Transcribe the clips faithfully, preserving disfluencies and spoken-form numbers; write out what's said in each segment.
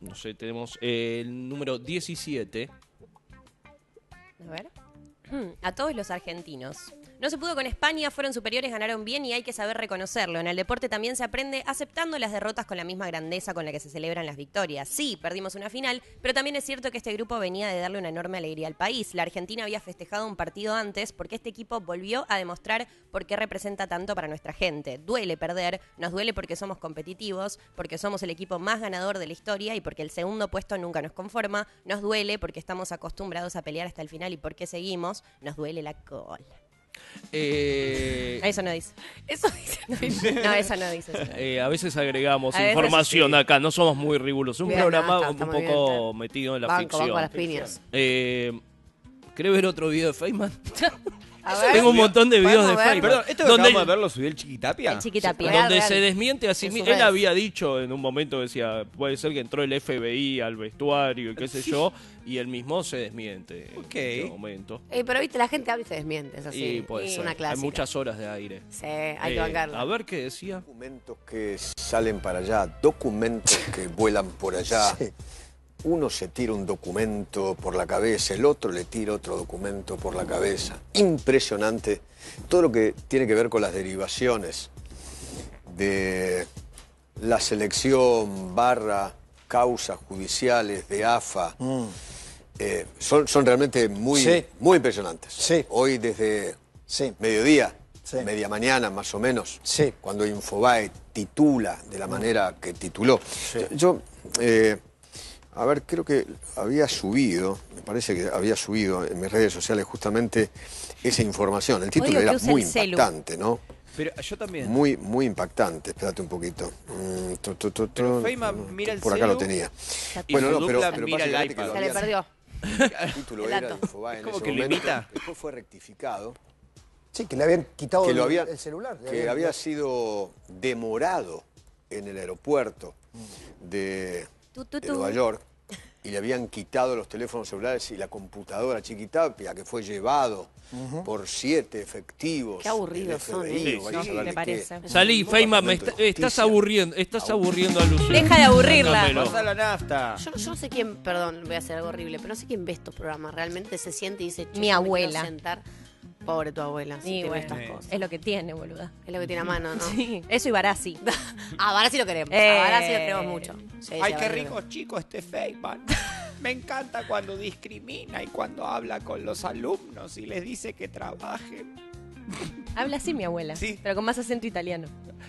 no sé, tenemos eh, el número diecisiete. A ver. A todos los argentinos. No se pudo con España, fueron superiores, ganaron bien y hay que saber reconocerlo. En el deporte también se aprende aceptando las derrotas con la misma grandeza con la que se celebran las victorias. Sí, perdimos una final, pero también es cierto que este grupo venía de darle una enorme alegría al país. La Argentina había festejado un partido antes porque este equipo volvió a demostrar por qué representa tanto para nuestra gente. Duele perder, nos duele porque somos competitivos, porque somos el equipo más ganador de la historia y porque el segundo puesto nunca nos conforma. Nos duele porque estamos acostumbrados a pelear hasta el final y porque seguimos. Nos duele la cola. Eh, Eso no dice. Eso dice. No, eso no dice. Eso no dice. Eh, a veces agregamos A veces información sí. acá, no somos muy rigurosos. Un Bien, programa no, está- un está muy poco bien. metido en la Banco, ficción. banco a las piñas. Eh, ¿Querés ver otro video de Feynman? A ver. Tengo un montón de videos de Podemos ver. Feynman. Perdón, ¿esto que donde, acabamos de ver lo subió el Chiquitapia? El Chiquitapia. Real, donde real. se desmiente a sí En mismo. sus Él redes. había dicho en un momento, decía, puede ser que entró el F B I al vestuario y qué sé yo, y él mismo se desmiente Ok. en ese momento. Eh, pero viste, la gente habla y se desmiente, es así. Y puede es ser. una Hay clásica. muchas horas de aire. Sí, hay Eh, que bancarla. A ver qué decía. Documentos que salen para allá, documentos que vuelan por allá. Uno se tira un documento por la cabeza, el otro le tira otro documento por la cabeza. Impresionante todo lo que tiene que ver con las derivaciones de la selección barra causas judiciales de A F A. Mm. Eh, son, son realmente muy, Sí. muy impresionantes. Sí. Hoy desde Sí. mediodía, Sí. media mañana más o menos, Sí. cuando Infobae titula de la manera que tituló. Yo, yo, eh, a ver, creo que había subido, me parece que había subido en mis redes sociales justamente esa información. El título Odio que era use muy el celu. impactante, ¿no? Pero yo también. Muy, muy impactante. Espérate un poquito. Mm, tu, tu, tu, Pero tu, Feynman tu, mira el por acá celu lo tenía. y Bueno, su no, pero, dupla pero mira el básicamente iPad. que lo Se le habían- perdió. el título El era dato. de Infobae en ¿Cómo ese que lo momento. imita? Después fue rectificado. Sí, que le habían quitado que el, lo había, el celular. le que habían- había sido demorado en el aeropuerto de, Tu, tu, de tu. Nueva York y le habían quitado los teléfonos celulares y la computadora Chiquitapia, que fue llevado por siete efectivos. Qué aburridos del F B I, son, ¿eh? o vaya a Sí, saber me de parece. qué. Salí, Un Feynman, me departamento está- de estás justicia. aburriendo, estás aburriendo a Lucía. Deja de aburrirla. Dámelo. Pasa la nafta. Yo, yo no sé quién, perdón, voy a hacer algo horrible, pero no sé quién ve estos programas. Realmente se siente y dice, "Che, Mi yo me quiero abuela. sentar". Pobre tu abuela, si Sí, tiene bueno, estas cosas. es lo que tiene, boluda. Es lo que tiene a mano, ¿no? Sí, eso y Barassi. A Barassi lo queremos. Eh. A Barassi lo queremos mucho. Sí, Ay, sí, a qué Barassi lo rico chico este Feynman. Me encanta cuando discrimina y cuando habla con los alumnos y les dice que trabajen. Habla así mi abuela, Sí. pero con más acento italiano.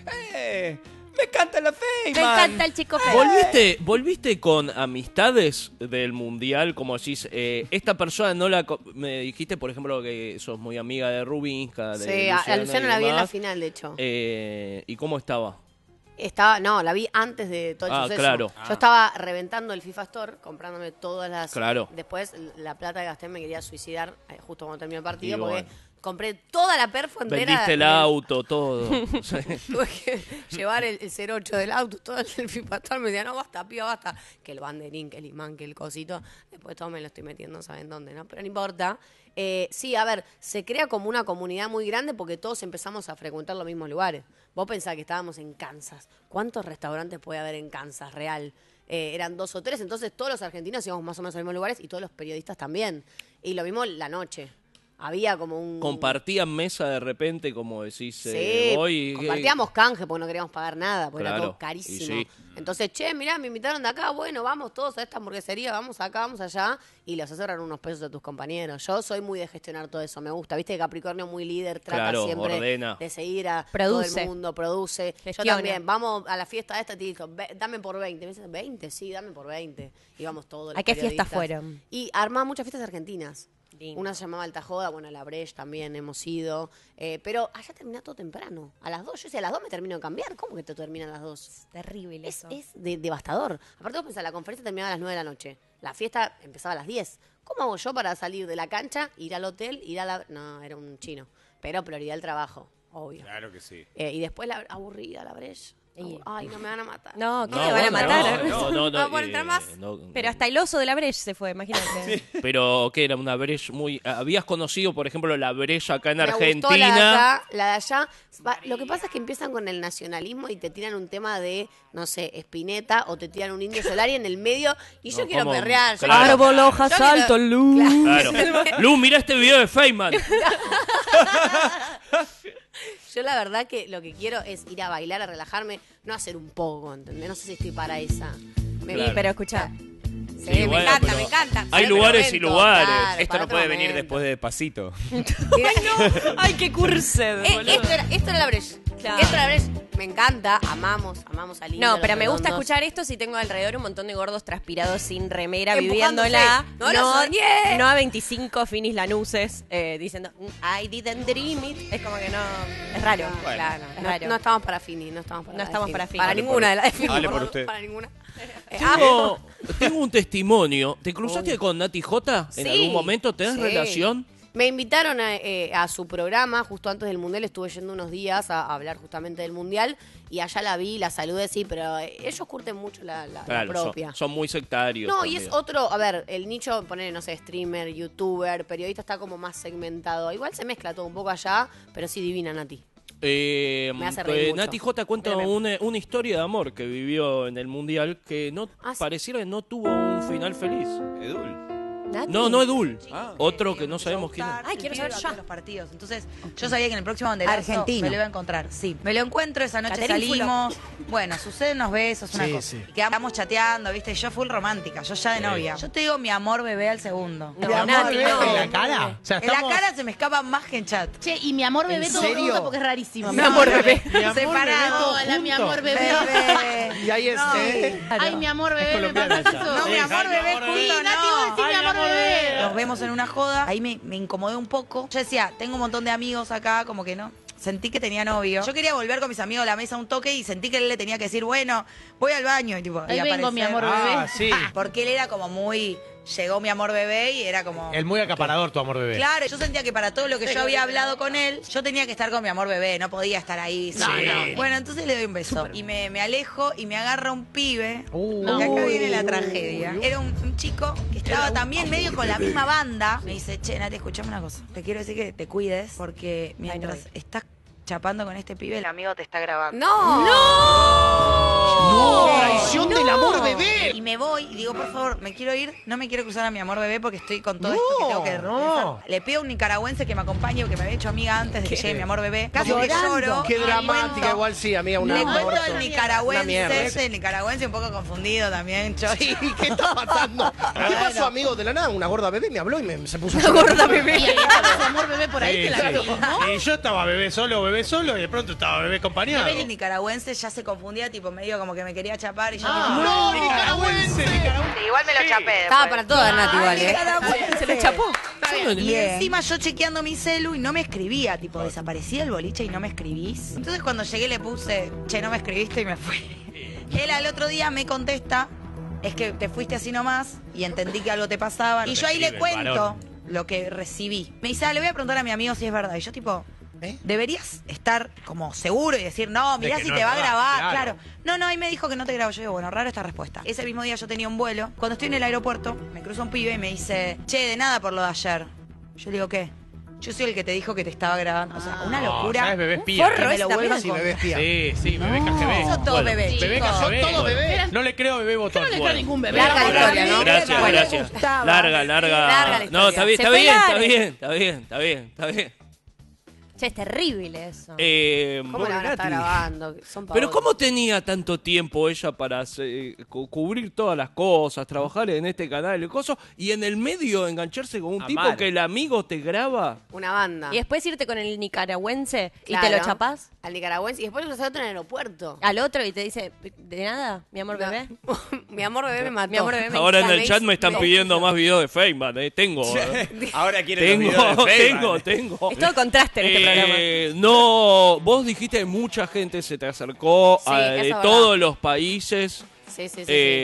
¡Eh! ¡Me encanta la Me Feynman! encanta el chico feo. ¿Volviste, ¿Volviste con amistades del mundial? Como decís, eh, esta persona no la... co- Me dijiste, por ejemplo, que sos muy amiga de Rubinska, de Sí, a, a Luciano y la vi en la demás. final, de hecho. Eh, ¿Y cómo estaba? Estaba, no, la vi antes de todo el Ah, suceso. claro. Yo estaba reventando el FIFA Store, comprándome todas las... Claro. Después, la plata que gasté me quería suicidar eh, justo cuando terminó el partido, Y porque bueno. compré toda la perfo entera. Vendiste el en auto, todo. Sí. Tuve que llevar el, el cero ocho del auto, todo el FIFA Store. Me decía, no, basta, piba, basta. Que el banderín, que el imán, que el cosito. Después todo me lo estoy metiendo, ¿saben dónde, no? Pero no importa. Eh, sí, a ver, se crea como una comunidad muy grande porque todos empezamos a frecuentar los mismos lugares. Vos pensás que estábamos en Kansas. ¿Cuántos restaurantes puede haber en Kansas, real? Eh, eran dos o tres, entonces todos los argentinos íbamos más o menos a los mismos lugares y todos los periodistas también. Y lo mismo la noche. Había como un... Compartían mesa de repente, como decís, eh, Sí, voy. compartíamos canje porque no queríamos pagar nada, porque era Claro, todo carísimo. y sí. Entonces, che, mirá, me invitaron de acá, bueno, vamos todos a esta hamburguesería, vamos acá, vamos allá, y les asesoran unos pesos a tus compañeros. Yo soy muy de gestionar todo eso, me gusta. Viste que Capricornio muy líder, trata Claro, siempre ordena. de seguir a todo Produce. el mundo, produce. Gestiona. Yo también, vamos a la fiesta esta, te dijo, "Ve- dame por veinte. Me dice, ¿veinte? Sí, dame por veinte. Y vamos todos los ¿A qué fiestas periodistas. fueron? Y armaba muchas fiestas argentinas. Lindo. Una se llamaba Alta Joda, bueno, la Breche también hemos ido. Eh, pero allá termina todo temprano. A las dos, yo decía, a las dos me termino de cambiar. ¿Cómo que te terminan a las dos? Terrible Es, eso. es de- devastador. Aparte vos pensás, la conferencia terminaba a las nueve de la noche. La fiesta empezaba a las diez. ¿Cómo hago yo para salir de la cancha, ir al hotel, ir a la... No, era un chino. Pero prioridad el trabajo, obvio. Claro que sí. Eh, y después la aburrida, la Breche. Y- Ay, no me van a matar. No, ¿qué No, te van a bueno, matar? No, no, no. No puedo entrar eh, más. no, Pero hasta el oso de la Breche se fue, imagínate. Pero, ¿qué era? Una Breche muy... ¿Habías conocido, por ejemplo, la Breche acá en Me Argentina? gustó la de allá, la de allá. Va- Lo que pasa es que empiezan con el nacionalismo y te tiran un tema de, no sé, Spinetta o te tiran un Indio Solari en el medio y yo No, quiero ¿cómo? perrear. yo Claro. quiero- Árbol, hoja, yo quiero- salto, luz. Claro. Lu, mira este video de Feynman. Yo la verdad que lo que quiero es ir a bailar, a relajarme, no hacer un poco, ¿entendés? No sé si estoy para esa. Me- Claro. Sí, pero escucha. Sí, Sí, me bueno, encanta, pero me encanta. hay Para otro lugares y momento, lugares. claro, Esto para no otro puede venir momento. después de Despacito. Mira, Ay, qué cursed, Eh, esto, era, esto era la Breche. Claro. Esto era la Breche. Me encanta, amamos, amamos a Lina. No, Los pero me gusta Redondos. escuchar esto si tengo alrededor un montón de gordos transpirados sin remera, Empujándose. viviéndola. No lo soñé. no a veinticinco finis lanuses eh, diciendo I didn't dream it. Es como que no. Es raro. No, claro. Es No, raro. no estamos para Fini, no estamos para No la de estamos Fini. para Fini. Para Hable ninguna por- de las de Fini. hable por por- usted. Para ninguna. Eh, Tengo, tengo un testimonio. ¿Te cruzaste con Nati J en Sí, algún momento? ¿Tenés sí. relación? Me invitaron a, eh, a su programa justo antes del Mundial, estuve yendo unos días a, a hablar justamente del Mundial y allá la vi, la saludé, sí, pero eh, ellos curten mucho la, la- la Claro, propia. son, son muy sectarios. No, y también. es otro, a ver, el nicho, poner, no sé, streamer, youtuber, periodista está como más segmentado. Igual se mezcla todo un poco allá, pero sí divina Nati. Eh, Me hace reír eh, mucho. Nati J cuenta Tremendo. una, una historia de amor que vivió en el Mundial que no Ah, sí. pareciera que no tuvo un final feliz. Edul. ¿Nati? No, no Edul. Ah. Otro que no sabemos quién es. Ay, quiero saber ya. los partidos. Entonces, yo sabía que en el próximo banderazo Argentino. me lo iba a encontrar. Sí, me lo encuentro, esa noche Caterín salimos. Bueno, suceden unos besos, una Sí, cosa. sí. Y quedamos chateando, ¿viste? Yo full romántica, yo ya de novia. Yo te digo mi amor bebé al segundo. No, Mi amor, Nati, bebé, no. ¿en la cara? O sea, En la estamos- cara se me escapa más que en chat. Che, y mi amor bebé ¿En todo serio? junto porque es rarísimo. Mi amor bebé. Mi amor, Separado. bebé, todo Hola, mi junto. amor bebé. Bebé. Y ahí es, No. ¿eh? Ay, mi amor bebé, ¿me colombiana pasás esa. eso? No, mi amor bebé junto, Sí, Nati, vos no. decís mi amor bebé. Nos vemos en una joda. Ahí me, me incomodé un poco. Yo decía, tengo un montón de amigos acá, como que no. Sentí que tenía novio. Yo quería volver con mis amigos a la mesa un toque y sentí que él le tenía que decir, bueno, voy al baño. Y tipo, Ahí y vengo, aparecer. mi amor Ah, bebé. sí. Porque él era como muy. Llegó mi amor bebé y era como. El muy acaparador, tu amor bebé. Claro, yo sentía que para todo lo que yo había hablado con él, yo tenía que estar con mi amor bebé, no podía estar ahí. sola. no. Bueno, entonces le doy un beso. Y me, me alejo y me agarra un pibe. Uh. Porque acá viene la tragedia. Era un, un chico que estaba también medio con la misma banda. Me dice, che, Nati, escuchame una cosa. Te quiero decir que te cuides porque mientras estás chapando con este pibe, el amigo te está grabando. ¡No! ¡No! ¡Traición del amor bebé! Y me voy y digo, por favor, me quiero ir, no me quiero cruzar a mi amor bebé porque estoy con todo esto que tengo que no. realizar. Le pido a un nicaragüense que me acompañe, que me había hecho amiga antes de que llegue mi amor bebé. Casi que Llorando. lloro. Qué Le dramática, cuento- igual sí, amiga, una Le una cuento persona. el Una nicaragüense, mierda. ese, el nicaragüense un poco confundido también, yo. Sí, ¿qué está pasando? ¿Qué pasó, amigo? De la nada, una gorda bebé me habló y me, se puso a Una llorar. gorda bebé. Y ahí estaba su amor bebé por ahí, Sí, te la sí. vi, ¿no? Y yo estaba bebé solo, bebé solo, y de pronto estaba bebé acompañado. El nicaragüense ya se confundía, tipo medio como que me quería chapar y yo Ah, tipo, ¡No, nicaragüense! nicaragüense. Sí, igual me lo chapé. Estaba después. para todas, Nati, igual, ¿eh? Nicaragüense. Se lo chapó. Y Bien. encima yo chequeando mi celu y no me escribía, tipo, desaparecía el boliche y no me escribís. Entonces cuando llegué le puse, che, no me escribiste y me fui. Él al otro día me contesta, es que te fuiste así nomás y entendí que algo te pasaba. Y yo ahí le escribe el cuento varón. lo que recibí. Me dice, ah, le voy a preguntar a mi amigo si es verdad. Y yo tipo, ¿Eh? deberías estar como seguro y decir, no, De mirá que si no te es va a verdad, grabar. claro. Claro. No, no, ahí me dijo que no te grabo. Yo digo, bueno, raro esta respuesta. Ese mismo día yo tenía un vuelo. Cuando estoy en el aeropuerto, me cruza un pibe y me dice, che, de nada por lo de ayer. Yo le digo, ¿qué? Yo soy el que te dijo que te estaba grabando. O sea, una No, locura. ¿sabes? Bebé Un espía. forro Que me ese lo también. vuelvan Sí, con- bebé espía. Sí, sí, bebé K G B. Eso todo bebé, Bebé chicos. K G B. Todo bebé. No le creo a bebé botón. Yo no le creo a ningún bebé. Larga la historia, ¿no? Gracias, Bueno, gracias. gustaba. Larga, larga. Larga la No, está bien, Se está fue bien, está larga. bien, está bien, está bien, está bien. Che, es terrible eso. Eh, ¿Cómo la van a estar Nati. grabando? Son Pero pavotes. ¿cómo tenía tanto tiempo ella para hacer- cu- cubrir todas las cosas, trabajar en este canal, el coso, y en el medio engancharse con un tipo Amar. que el amigo te graba? Una banda. Y después irte con el nicaragüense y Claro. te lo chapás Al nicaragüense. Y después lo otro en el aeropuerto. al otro y te dice, ¿de nada? Mi amor bebé. Mi amor bebé me mató. Mi amor bebé me Ahora en encanta. el chat me están me- pidiendo más videos de Feynman, eh. Tengo, eh. Ahora quieren tengo, los videos de Feynman. tengo, tengo. Es todo contraste en este programa. Eh, no, vos dijiste que mucha gente se te acercó Sí, a- eso de es verdad. todos los países. Sí, sí, sí, sí.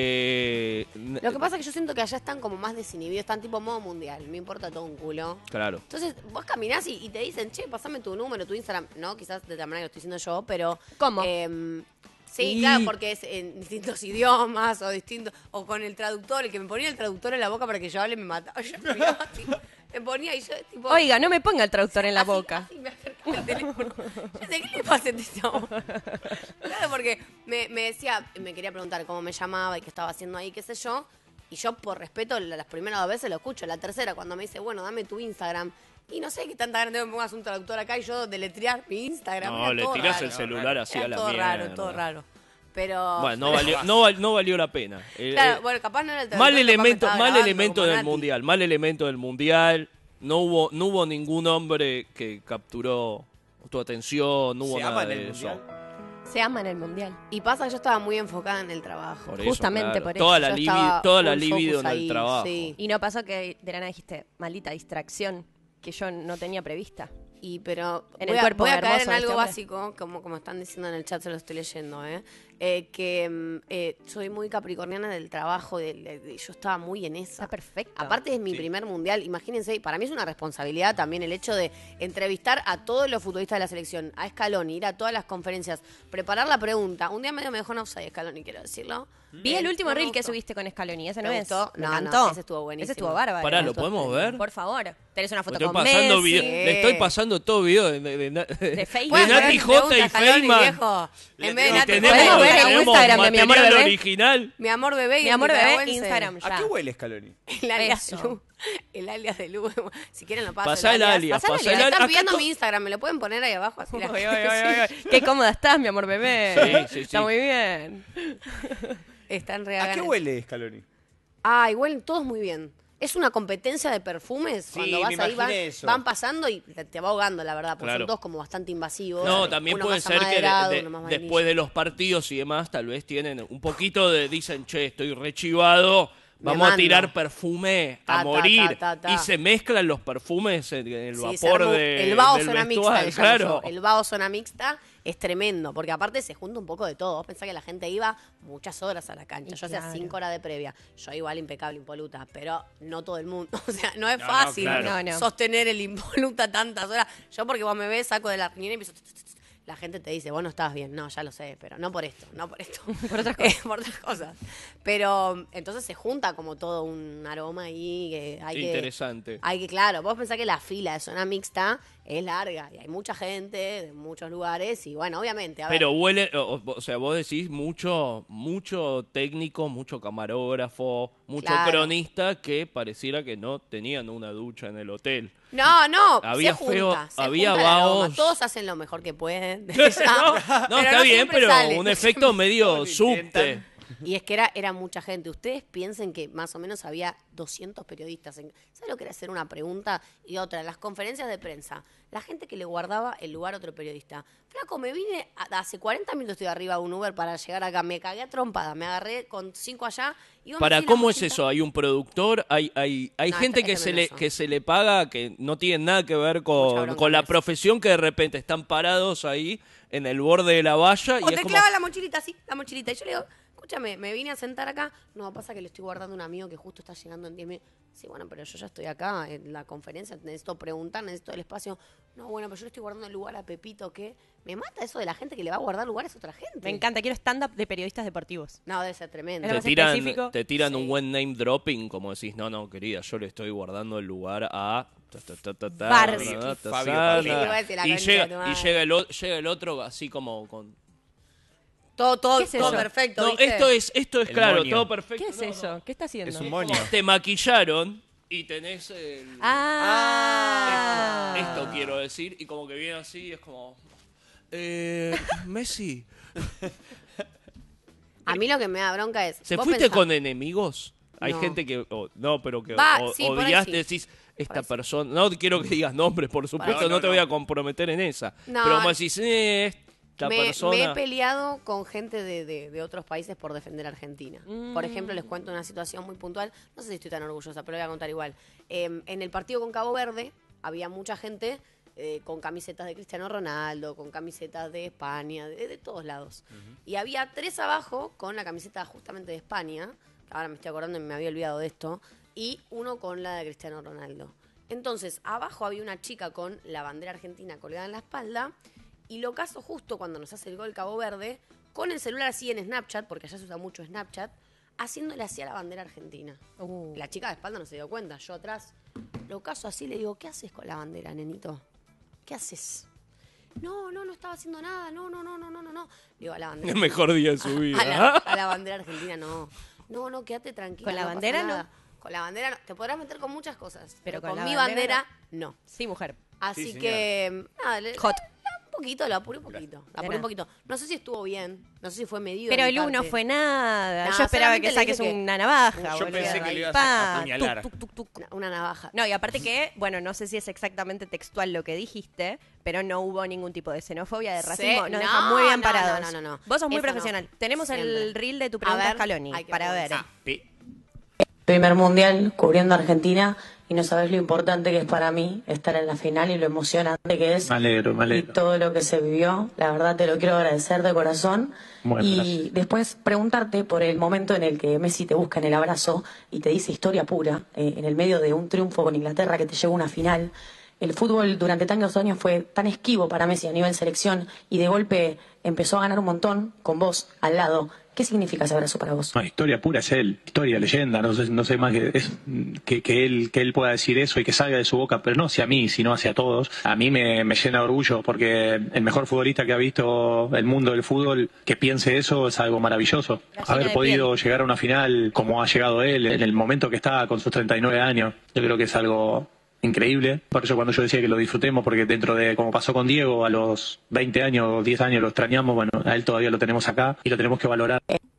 Eh, Lo que pasa es que yo siento que allá están como más desinhibidos, están tipo modo mundial, me importa todo un culo. Claro. Entonces, vos caminás y, y te dicen, che, pasame tu número, tu Instagram. No, quizás de la manera que lo estoy diciendo yo, pero... ¿Cómo? em, Sí, Y- claro, porque es en distintos idiomas o distintos. O con el traductor, el que me ponía el traductor en la boca para que yo hable me mataba. Yo me, miraba así, me ponía y yo, tipo. Oiga, no me ponga el traductor en la así, boca. así me acercaba al teléfono. Yo sé, ¿qué le pasa a este chabón? Claro, porque me, me decía, me quería preguntar cómo me llamaba y qué estaba haciendo ahí, qué sé yo. Y yo, por respeto, la- las primeras dos veces lo escucho. La tercera, cuando me dice, bueno, dame tu Instagram. Y no sé qué tanta ganas tengo que me pongas un traductor acá y yo deletrear mi Instagram. No, Era le todo tirás raro. el celular así Era a la todo mierda. raro, todo raro. Pero. Bueno, no valió, no, val- no valió la pena. Eh, Claro, eh, bueno, capaz no era el traductor, mal capaz me elemento, estaba mal grabando elemento como del Nati. mundial, mal elemento del mundial. No hubo, no hubo ningún hombre que capturó tu atención, no hubo ¿Se nada aman de el eso. mundial? Se aman el mundial. Y pasa que yo estaba muy enfocada en el trabajo. Por eso, Justamente claro. por Toda eso. la Yo libido, estaba toda la full libido focus en el ahí, trabajo. sí. Y no pasó que de la nada dijiste, maldita distracción, que yo no tenía prevista. Y pero En voy el a, cuerpo voy a hermoso caer en de algo este hombre. básico, como, como están diciendo en el chat, se lo estoy leyendo, ¿eh? Eh, que mm, eh, soy muy capricorniana del trabajo, del- de- de- yo estaba muy en esa. Está perfecto. Aparte es mi Sí. primer mundial, imagínense, para mí es una responsabilidad también el hecho de entrevistar a todos los futbolistas de la selección, a Scaloni, ir a todas las conferencias, preparar la pregunta. Un día medio me dejó en offside Scaloni, quiero decirlo. Vi Eh, el último no me reel que gustó. subiste con Scaloni, ese ¿Te no es. gustó? Me No, no, encantó. ese estuvo buenísimo. Ese estuvo bárbaro. Pará, Estuvo ¿lo podemos espléndido. ver? Por favor. Tenés una foto Estoy con pasando Messi. video, le estoy pasando todo video de, de, de, de, De Facebook. de Bueno, Nati me J gusta y Scaloni, Feynman. viejo. En vez de Y Nati tenemos, Podemos ver el tenemos Instagram de mi amor material bebé. original. Mi amor bebé y Mi el amor bebé, nicaragüense. Instagram ¿A ya. qué huele Scaloni? El alias Eso. de Lu. El alias de Lu. Si quieren lo paso. Pasá el alias, Pasá pasá el Me alias. están Acá pidiendo to- mi Instagram, me lo pueden poner ahí abajo. Así la Oy, gente oy, oy, sigue. oy, oy. Qué cómoda estás, mi amor bebé. Sí, sí, Está sí. muy bien. Están ¿A regalos. qué huele Scaloni? Ah, huelen todos muy bien. Es una competencia de perfumes. Sí, Cuando me vas ahí van, imaginé eso. van pasando y te, te va ahogando, la verdad, porque Claro. son todos como bastante invasivos. No, también Uno puede más ser que de- amaderado, de- uno más vainilla. después de los partidos y demás, tal vez tienen un poquito de, dicen, che, estoy rechivado, Me vamos a mando. tirar perfume Ta, a ta, morir. ta, ta, ta. Y se mezclan los perfumes en, en el Sí, se vapor armó- de, el vaho del zona mixta, vestuario, le llamo claro. yo. El vaho zona mixta es tremendo, porque aparte se junta un poco de todo. Vos pensás que la gente iba muchas horas a la cancha. Y Yo hacía claro. cinco horas de previa. Yo igual impecable, impoluta, pero no todo el mundo. O sea, no es No, no, fácil claro. No, no. sostener el impoluta tantas horas. Yo porque vos me ves, saco de la riñera y empiezo... La gente te dice, vos no estabas bien. No, ya lo sé, pero no por esto, no por esto. Por otras Eh, por otras cosas. Pero entonces se junta como todo un aroma ahí que hay que... Interesante. Hay que, claro, vos pensás que la fila de zona mixta es larga y hay mucha gente de muchos lugares y bueno, obviamente, a ver, Pero huele, o, o sea, vos decís mucho, mucho técnico, mucho camarógrafo, mucho Claro. cronista que pareciera que no tenían una ducha en el hotel. no, no, Había se junta, feo- se había junta el aroma. vagos. Todos hacen lo mejor que pueden. no, Ya. no, Pero está bien, siempre pero sale. un efecto medio Lo intentan. subte. Y es que era, era mucha gente. Ustedes piensen que más o menos había doscientos periodistas. En, ¿sabes lo que era hacer una pregunta y otra? Las conferencias de prensa. La gente que le guardaba el lugar a otro periodista. Flaco, me vine, a- hace cuarenta minutos estoy arriba de un Uber para llegar acá. Me cagué a trompada, me agarré con cinco allá. Y vos me Para, decís la ¿cómo es mochila. eso? ¿Hay un productor? ¿Hay hay hay No, gente es- que, es se le, tremendo eso. que se le paga que no tiene nada que ver Mucha con, bronca con la con eso. profesión que de repente están parados ahí en el borde de la valla? O y es te como, clava la mochilita así, la mochilita. Y yo le digo, escúchame, me vine a sentar acá. No, pasa que le estoy guardando a un amigo que justo está llegando en diez minutos. Sí, bueno, pero yo ya estoy acá en la conferencia, necesito preguntar, necesito el espacio. No, bueno, pero yo le estoy guardando el lugar a Pepito, ¿qué? Me mata eso de la gente que le va a guardar lugares a otra gente. Me encanta, quiero stand-up de periodistas deportivos. No, debe ser tremendo. Es lo te más tiran, específico. te tiran Sí. un buen name dropping, como decís, no, no, querida, yo le estoy guardando el lugar a... ta, ta, ta, ta, ta, Bardi. ta, ta, ta, Fabio ta, Parrini. Sí, iba a decir la y concha de llega, tu y madre. llega el, o- llega el otro así como con... Todo, todo, ¿Qué es todo eso? perfecto, No, ¿viste? esto es, esto es El claro, moño. todo perfecto. ¿Qué es No, no. eso? ¿Qué está haciendo? Es un moño. Te maquillaron y tenés el... Ah. Esto quiero decir, y como que viene así, es como... Eh, Messi, A mí lo que me da bronca es... ¿se vos fuiste pensás- con enemigos? Hay No. gente que... o- no, pero que Va, o- sí, por ahí odias, sí. decís, esta Por ahí sí. persona... No quiero que digas nombres, por supuesto, No, no, no, te no. voy a comprometer en esa. No. Pero como decís, eh, esta me, persona... me he peleado con gente de, de- de otros países por defender a Argentina. Por ejemplo, Mm. les cuento una situación muy puntual. No sé si estoy tan orgullosa, pero voy a contar igual. Eh, en el partido con Cabo Verde había mucha gente eh, con camisetas de Cristiano Ronaldo, con camisetas de España, de, de todos lados. Y había tres abajo con la camiseta justamente de España, que ahora me estoy acordando y me había olvidado de esto, y uno con la de Cristiano Ronaldo. Entonces, abajo había una chica con la bandera argentina colgada en la espalda. Y lo caso justo cuando nos hace el gol Cabo Verde, con el celular así en Snapchat, porque allá se usa mucho Snapchat, haciéndole así a la bandera argentina. Uh. La chica de espalda no se dio cuenta, yo atrás. Lo caso así, le digo, ¿qué haces con la bandera, nenito? ¿Qué haces? No, no, no estaba haciendo nada, no, no, no, no, no, no, no. Digo, a la bandera. El mejor día de su vida. A la, a la bandera argentina, no. No, no, quédate tranquila. ¿Con la no pasa bandera nada. no? Con la bandera no. Te podrás meter con muchas cosas, pero, Pero con con, la mi bandera bandera, no. Sí, mujer. Así Sí, que, nada, le- Hot. un poquito, lo apuré un poquito. Lo apuré un poquito. No sé si estuvo bien, no sé si fue medido. Pero de el mi uno parte. fue nada. No, Yo esperaba solamente que le saques dije que- una navaja. Yo boluda. pensé que le ibas a Pa, apuñalar. tuc, tuc, tuc, tuc. Una, una navaja. No, y aparte que, bueno, no sé si es exactamente textual lo que dijiste, pero no hubo ningún tipo de xenofobia, de Sí, racismo. Nos no, deja muy bien no, parados. no, no, no, no. Vos sos muy Eso no. profesional. Tenemos el Siempre. reel de tu A pregunta, ver, Scaloni, hay que para ver. poner. Pi- Primer mundial cubriendo a Argentina y no sabes lo importante que es para mí estar en la final y lo emocionante que es. Me alegro, me Y alegro. todo lo que se vivió, la verdad te lo quiero agradecer de corazón. Bueno, y gracias. después preguntarte por el momento en el que Messi te busca en el abrazo y te dice historia pura, eh, en el medio de un triunfo con Inglaterra que te llevó a una final. El fútbol durante tantos años fue tan esquivo para Messi a nivel selección y de golpe empezó a ganar un montón con vos al lado. ¿Qué significa ese abrazo para vos? No, historia pura es él, historia, leyenda, no sé, no sé más que es que, que él que él pueda decir eso y que salga de su boca, pero no hacia mí, sino hacia todos. A mí me, me llena de orgullo porque el mejor futbolista que ha visto el mundo del fútbol que piense eso es algo maravilloso. Gallina Haber de podido piel. llegar a una final como ha llegado él, en el momento que está con sus treinta y nueve años, yo creo que es algo increíble. Por eso cuando yo decía que lo disfrutemos, porque dentro de, como pasó con Diego, a los veinte años o diez años lo extrañamos, bueno, a él todavía lo tenemos acá y lo tenemos que valorar.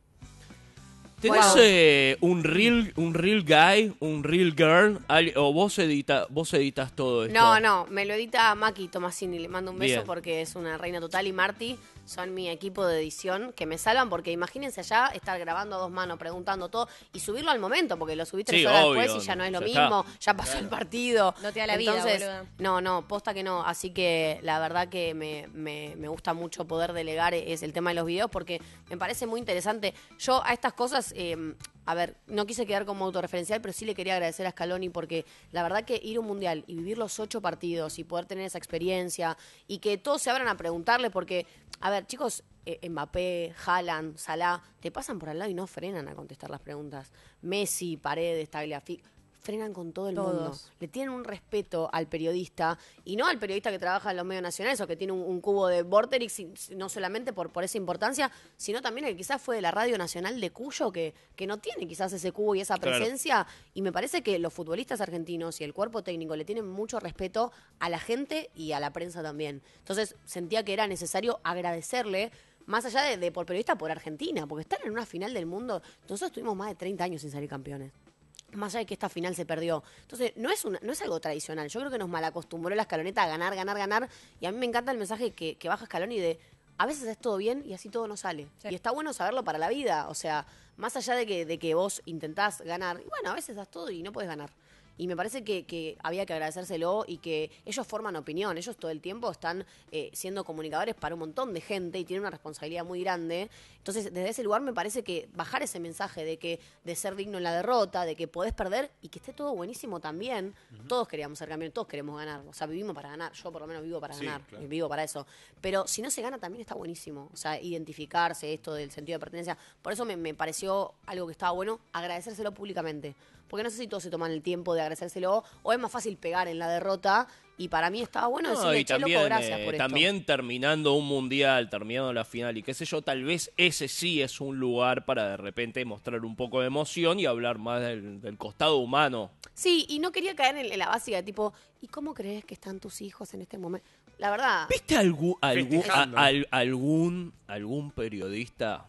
¿Tenés Wow. eh, un real un real guy, un real girl? Al- ¿O vos, edita, vos editas todo esto? No, no, me lo edita Maki Tomasini, le mando un beso Bien. porque es una reina total y Marty son mi equipo de edición que me salvan porque imagínense allá estar grabando a dos manos, preguntando todo y subirlo al momento porque lo subí tres Sí, horas obvio, después y ya no es lo ya mismo, está. ya pasó el partido. No te da la vida, Entonces, boluda. no, no, posta que no, así que la verdad que me, me, me gusta mucho poder delegar es el tema de los videos porque me parece muy interesante. Yo a estas cosas... Eh, A ver, no quise quedar como autorreferencial, pero sí le quería agradecer a Scaloni porque la verdad que ir a un mundial y vivir los ocho partidos y poder tener esa experiencia y que todos se abran a preguntarle porque, a ver, chicos, eh, Mbappé, Haaland, Salah, te pasan por al lado y no frenan a contestar las preguntas. Messi, Paredes, Tagliafico, frenan con todo el Todos. mundo. Le tienen un respeto al periodista y no al periodista que trabaja en los medios nacionales o que tiene un, un cubo de Vorterix, y no solamente por, por esa importancia, sino también el que quizás fue de la Radio Nacional de Cuyo, que, que no tiene quizás ese cubo y esa Claro. presencia. Y me parece que los futbolistas argentinos y el cuerpo técnico le tienen mucho respeto a la gente y a la prensa también. Entonces sentía que era necesario agradecerle. Más allá de, de por periodista, por Argentina, porque están en una final del mundo. Nosotros tuvimos más de treinta años sin salir campeones. Más allá de que esta final se perdió. Entonces, no es una, no es algo tradicional. Yo creo que nos malacostumbró la escaloneta a ganar, ganar, ganar. Y a mí me encanta el mensaje que, que baja Scaloni de a veces es todo bien y así todo no sale. Sí. Y está bueno saberlo para la vida. O sea, más allá de que, de que vos intentás ganar, y bueno, a veces das todo y no podés ganar. Y me parece que, que había que agradecérselo y que ellos forman opinión. Ellos todo el tiempo están eh, siendo comunicadores para un montón de gente y tienen una responsabilidad muy grande. Entonces, desde ese lugar me parece que bajar ese mensaje de que de ser digno en la derrota, de que podés perder y que esté todo buenísimo también. Todos queríamos ser campeones, todos queremos ganar. O sea, vivimos para ganar. Yo por lo menos vivo para Sí, ganar. claro. Vivo para eso. Pero si no se gana también está buenísimo. O sea, identificarse, esto del sentido de pertenencia. Por eso me, me pareció algo que estaba bueno agradecérselo públicamente. Porque no sé si todos se toman el tiempo de agradecérselo o es más fácil pegar en la derrota. Y para mí estaba bueno No, decirle, y che, también, loco, gracias eh, por esto. también terminando un mundial, terminando la final y qué sé yo, tal vez ese sí es un lugar para de repente mostrar un poco de emoción y hablar más del, del costado humano. Sí, y no quería caer en, en la básica de tipo, ¿y cómo crees que están tus hijos en este momento? La verdad, ¿Viste algún, algún, Festejando. a- al- algún, algún periodista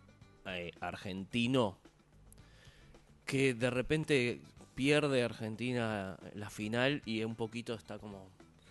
eh, argentino que de repente pierde Argentina la final y un poquito está como...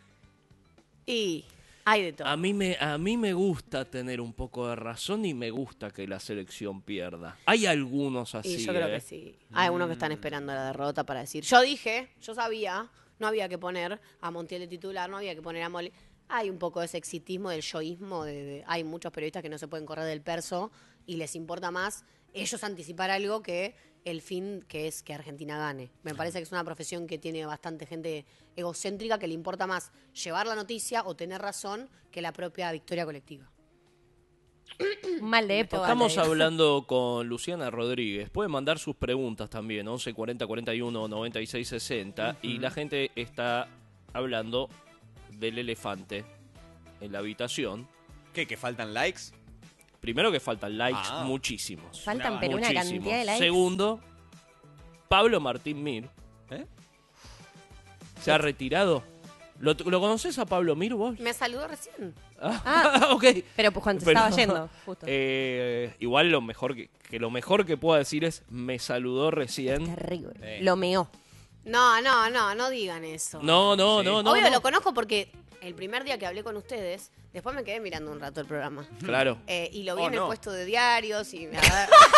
y hay de todo. A mí me a mí me gusta tener un poco de razón y me gusta que la selección pierda. Hay algunos así. Y yo creo ¿eh? que sí. Hay unos que están esperando la derrota para decir. Yo dije, yo sabía, no había que poner a Montiel de titular, no había que poner a Mole. Hay un poco de ese exitismo, del yoísmo. De, de- hay muchos periodistas que no se pueden correr del perso y les importa más ellos anticipar algo que el fin que es que Argentina gane. Me parece que es una profesión que tiene bastante gente egocéntrica que le importa más llevar la noticia o tener razón que la propia victoria colectiva. Un mal de época. Estamos hablando con Luciana Rodríguez. Puede mandar sus preguntas también, once cuarenta cuarenta y uno noventa y seis sesenta. Uh-huh. Y la gente está hablando del elefante en la habitación. ¿Qué? ¿Que faltan likes? Primero que faltan likes, ah. muchísimos. Faltan, pero una cantidad de likes. Segundo, Pablo Martín Mir. ¿Eh? ¿Se ha retirado? ¿Lo, ¿Lo conoces a Pablo Mir vos? Me saludó recién. Ah, ah ok. Pero pues cuando pero, estaba yendo, justo. Eh, igual lo mejor que, que lo mejor que puedo decir es me saludó recién. Terrible. Eh. Lo meó. No, no, no, no digan eso. No, no, sí. no, no. Obvio no. lo conozco porque el primer día que hablé con ustedes, después me quedé mirando un rato el programa. Claro. Eh, y lo vi oh, en el no. puesto de diarios y me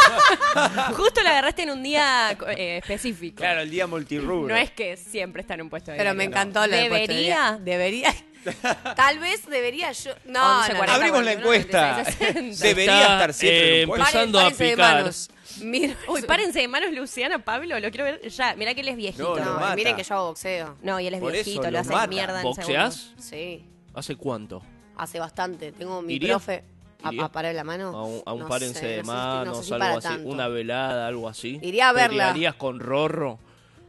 Justo lo agarraste en un día eh, específico. Claro, el día multirrubro. No es que siempre está en un puesto de Pero diario. me encantó lo del puesto de ¿Debería? diario. Debería. Tal vez debería yo. No, once, no, cuarenta, abrimos la encuesta. Debería Está, estar siempre eh, en un puesto. empezando Párense a de picar. manos. Mira, Uy, párense de manos, Luciana, Pablo. Lo quiero ver ya. Mirá que él es viejito. No, No, lo no, mata. miren que yo hago boxeo. no y él es Por eso viejito. lo Lo hace mata. mierda en ¿Boxeás? segundos. Sí, ¿Hace cuánto? hace bastante. Tengo mi ¿Iría? profe. ¿A, ¿Iría? a parar la mano? A un, a un No párense sé, de no sé si- manos, no sé si algo para así. tanto. Una velada, algo así. Iría a verla. ¿Pelearías con Rorro?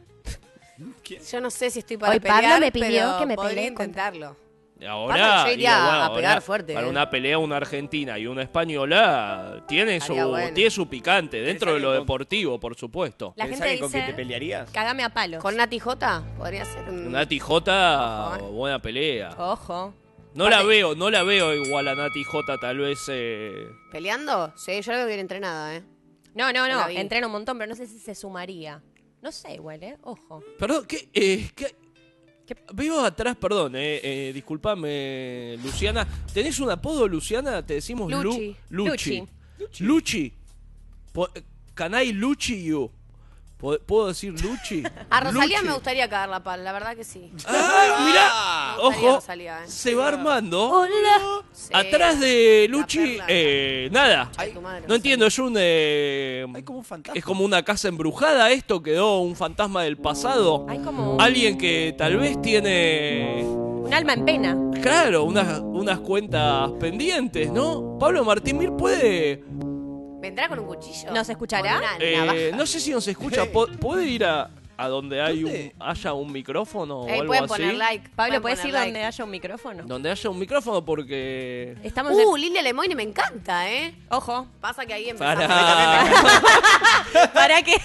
Yo no sé si estoy para Hoy Pablo pelear, me pidió pero que me podría pelee con- intentarlo. Ahora, Pasa que yo iría y bueno, a pegar ahora, fuerte, para eh. una pelea una argentina y una española tiene su, Estaría bueno. tiene su picante dentro de lo con- deportivo, por supuesto. La ¿Pensás gente que con quién dice, te pelearías? cágame a palos. Con Nati J podría ser un... Una Tijota, Ojo, eh. buena pelea. Ojo. No la veo, no la veo igual a Nati J, tal vez. Eh... ¿Peleando? Sí, yo la veo bien entrenada, ¿eh? No, no, Yo no. la vi. Entrena un montón, pero no sé si se sumaría. No sé, igual, ¿eh? Ojo. Perdón, ¿qué? Eh, ¿qué? Veo atrás, perdón, eh, eh, disculpame, Luciana. ¿Tenés un apodo, Luciana? Te decimos Lu- Luchi. Luchi. Luchi. Luchi. Po- Canai Luchi you. Po- ¿Puedo decir Luchi? A Rosalía Luchi. me gustaría cagarla pal, la verdad que sí. ¡Ah, mirá! Me gustaría Ojo, Rosalía, eh. se va armando. Hola. Sí. Atrás de La Luchi, perla. eh, nada. Ay, tu madre, No entiendo, es un... eh, Hay como un fantasma. es como una casa embrujada esto, quedó un fantasma del pasado. Hay como Alguien que tal vez tiene... un alma en pena. Claro, unas, unas cuentas pendientes, ¿no? Pablo Martín Mir puede... ¿Vendrá con un cuchillo? ¿Nos escuchará? Con una eh, navaja. no sé si nos escucha. po- ¿Puede ir a, a donde hay ¿Dónde? un, haya un micrófono o Ey, algo pueden así? poner like. Pablo, pueden ¿puedes poner ir like. donde haya un micrófono? Donde haya un micrófono porque... Estamos Uh, en... Lilia Lemoyne me encanta, ¿eh? Ojo. Pasa que ahí empezamos. Para... ¿Para qué?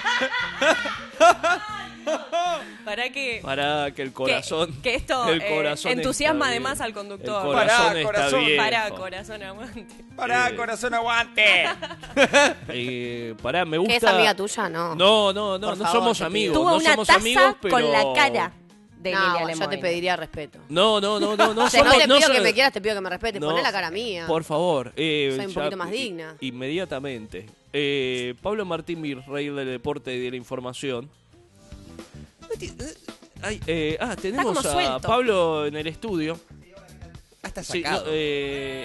¿Para qué? Para que el corazón... Que, que esto el eh, corazón entusiasma está además bien. al conductor. El corazón Pará, está corazón. bien. Pará, corazón, aguante. Pará, Eh. corazón, aguante. Eh, pará, me gusta... ¿Es amiga tuya? No. No, no, no, Por no favor, somos te pido. amigos. Tuvo no una somos taza amigos, pero... con la cara de No, Lilia yo Lemoyne. te pediría respeto. No, no, no, no, no O sea, no somos... te pido no que so- me quieras, te pido que me respetes. No, Poné la cara mía. Por favor. eh, Soy un ya- poquito más i- digna. Inmediatamente. Eh, Pablo Martín Mir, rey del deporte y de la información. Ay, eh, ah, tenemos como a suelto. Pablo en el estudio. Ah, está Sí, sacado. no, eh,